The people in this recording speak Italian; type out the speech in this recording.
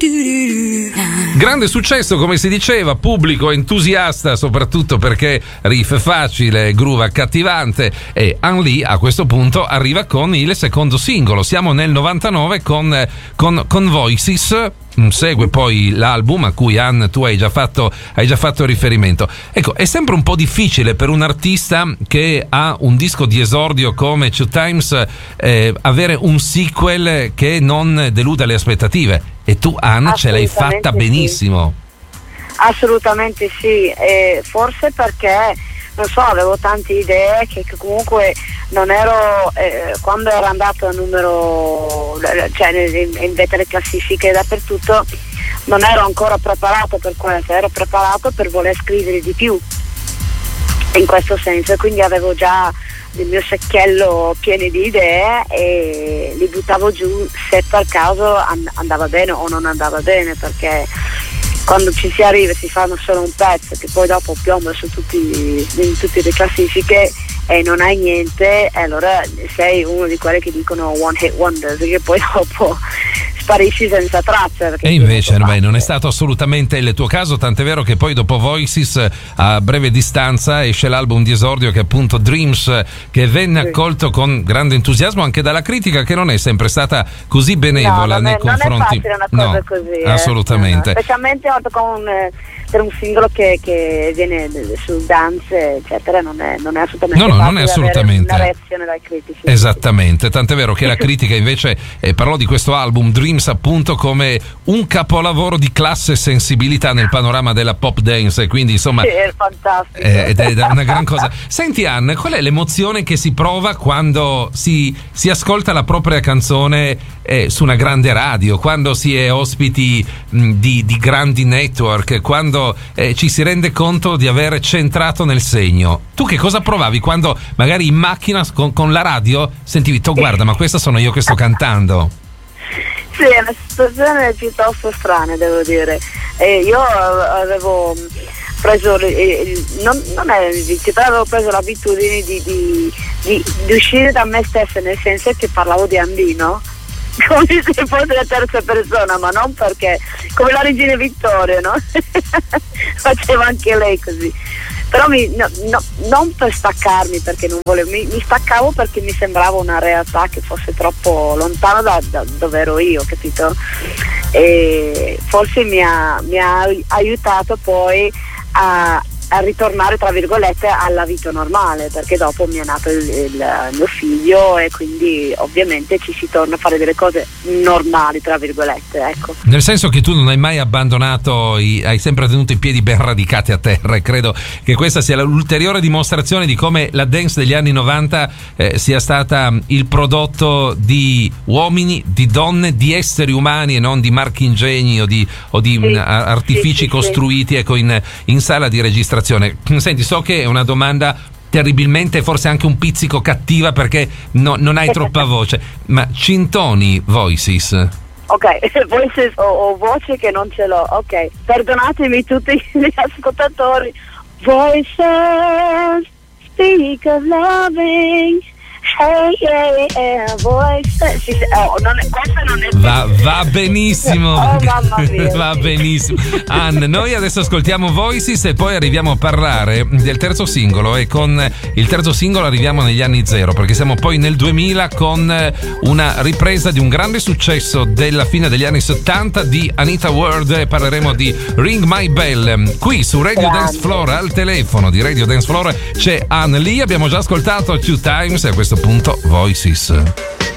Grande successo, come si diceva, pubblico entusiasta, soprattutto perché riff facile, groove accattivante, e Ann Lee a questo punto arriva con il secondo singolo. Siamo nel 99 con Voices. Segue poi l'album a cui Ann tu hai già fatto riferimento. Ecco, è sempre un po' difficile per un artista che ha un disco di esordio come Two Times avere un sequel che non deluda le aspettative, e tu, Ann, ce l'hai fatta benissimo. Assolutamente sì, forse perché non so, avevo tante idee che comunque non ero, quando era andato a numero, cioè in vetta le classifiche dappertutto, non ero ancora preparato per questo, ero preparato per voler scrivere di più in questo senso, quindi avevo già il mio secchiello pieno di idee e li buttavo giù se per caso andava bene o non andava bene, perché quando ci si arriva e si fanno solo un pezzo che poi dopo piomba in tutte le classifiche e non hai niente, allora sei uno di quelli che dicono one hit wonder, che poi dopo sparisci senza traccia. E invece non è stato assolutamente il tuo caso, tant'è vero che poi dopo Voices a breve distanza esce l'album di esordio, che è appunto Dreams, che venne accolto con grande entusiasmo anche dalla critica, che non è sempre stata così benevola nei confronti. Non è facile una cosa così, assolutamente. Specialmente per un singolo che viene su dance eccetera, non è assolutamente non è assolutamente una reazione dai critici. Esattamente, tant'è vero che la critica invece parlò di questo album Dreams appunto come un capolavoro di classe e sensibilità nel panorama della pop dance, quindi insomma sì, è fantastico. Ed è una gran cosa. Senti, Ann, qual è l'emozione che si prova quando si ascolta la propria canzone su una grande radio, quando si è ospiti di grandi network, quando ci si rende conto di aver centrato nel segno? Tu che cosa provavi quando magari in macchina con la radio sentivi, guarda, ma questa sono io che sto cantando? Sì, è una situazione piuttosto strana, devo dire. Io avevo preso avevo preso l'abitudine di uscire da me stessa, nel senso che parlavo di Ann Lee, no? Come se fosse la terza persona, ma non perché, come la regina Vittoria, no? Faceva anche lei così, però non per staccarmi, perché non volevo, mi staccavo perché mi sembrava una realtà che fosse troppo lontana da dove ero io, capito? E forse mi ha aiutato poi a ritornare, tra virgolette, alla vita normale, perché dopo mi è nato il mio figlio e quindi ovviamente ci si torna a fare delle cose normali, tra virgolette, ecco. Nel senso che tu non hai mai abbandonato, hai sempre tenuto i piedi ben radicati a terra, e credo che questa sia l'ulteriore dimostrazione di come la dance degli anni 90 sia stata il prodotto di uomini, di donne, di esseri umani e non di marchingegni o di artifici costruiti ecco in sala di registrazione. Senti, so che è una domanda terribilmente, forse anche un pizzico cattiva, perché non hai troppa voce, ma ci intoni Voices? Ok, Voices o voce che non ce l'ho, ok, perdonatemi tutti gli ascoltatori. Voices speak of loving, hey, hey, hey, voices. Questa non è va benissimo. Oh, mamma mia. Va benissimo. Ann, noi adesso ascoltiamo Voices e poi arriviamo a parlare del terzo singolo, e con il terzo singolo arriviamo negli anni zero, perché siamo poi nel 2000 con una ripresa di un grande successo della fine degli anni 70 di Anita Ward, e parleremo di Ring My Bell. Qui su Radio Dance Floor, al telefono di Radio Dance Floor c'è Ann Lee, abbiamo già ascoltato Two Times e a questo punto Voices.